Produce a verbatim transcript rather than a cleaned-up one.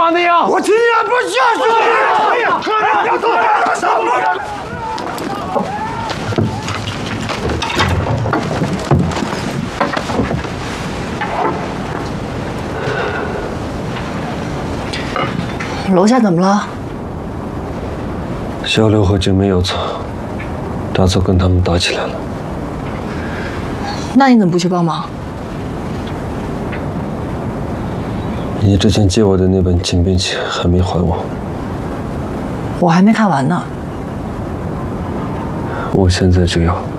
妈的呀！ 我今天不下水！哎呀，不要动！ 楼下怎么了？ 小刘和景梅有错，大嫂跟他们打起来了。 那你怎么不去帮忙？ 你之前借我的那本《金兵器》还没还我， 我还没看完呢。 我现在就要。